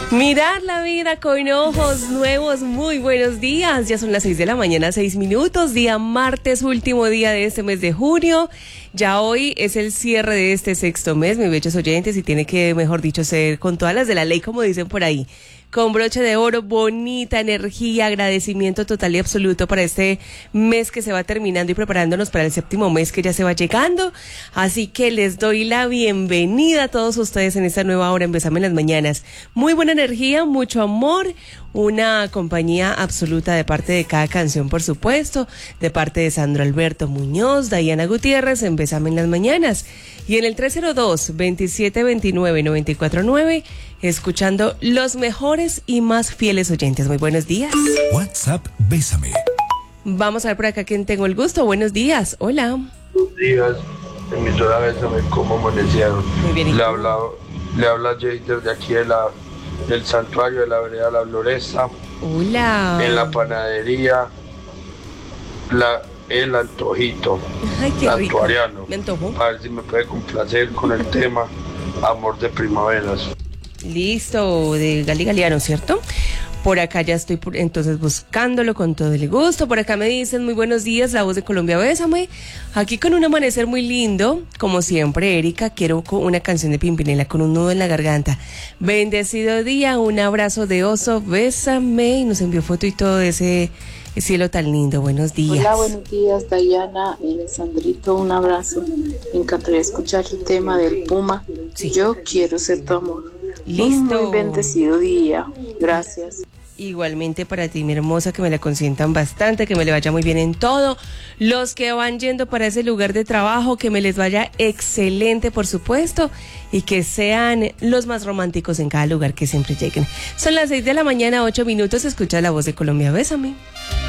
Mirar la vida con ojos nuevos, muy buenos días. Ya son las 6 de la mañana, 6 minutos, día martes, último día de este mes de junio. Ya hoy es el cierre de este sexto mes, mis bellos oyentes, y tiene que, mejor dicho, ser con todas las de la ley, como dicen por ahí. Con broche de oro, bonita energía, agradecimiento total y absoluto para este mes que se va terminando y preparándonos para el séptimo mes que ya se va llegando. Así que les doy la bienvenida a todos ustedes en esta nueva hora en Bésame en las Mañanas. Muy buena energía, mucho amor, una compañía absoluta de parte de cada canción, por supuesto, de parte de Sandro Alberto Muñoz, Diana Gutiérrez en Bésame en las Mañanas. Y en el 302-2729-949, escuchando los mejores y más fieles oyentes. Muy buenos días. WhatsApp Bésame. Vamos a ver por acá quién tengo el gusto. Buenos días. Hola. Buenos días. Emisora Bésame, ¿cómo amanecieron? Muy bien. Le habla Jay desde aquí del santuario de la vereda La Floresta. Hola. En la panadería, el antojito. Ay, qué rico. Santuariano. Me antojo. A ver si me puede complacer con el tema Amor de Primaveras. Listo, de Gali Galeano, ¿cierto? Por acá ya estoy entonces buscándolo con todo el gusto. Por acá me dicen muy buenos días, la voz de Colombia Bésame. Aquí con un amanecer muy lindo, como siempre, Erika, quiero una canción de Pimpinela con un nudo en la garganta. Bendecido día, un abrazo de oso, bésame. Y nos envió foto y todo de ese cielo tan lindo. Buenos días. Hola, buenos días, Dayana, Sandrito, un abrazo. Me encantaría escuchar el tema del Puma. Sí. Yo quiero ser tu amor. Listo. Un muy bendecido día. Gracias. Igualmente para ti, mi hermosa, que me la consientan bastante, que me le vaya muy bien en todo. Los que van yendo para ese lugar de trabajo, que me les vaya excelente, por supuesto, y que sean los más románticos en cada lugar que siempre lleguen. Son las 6 de la mañana, 8 minutos, escucha la voz de Colombia Bésame.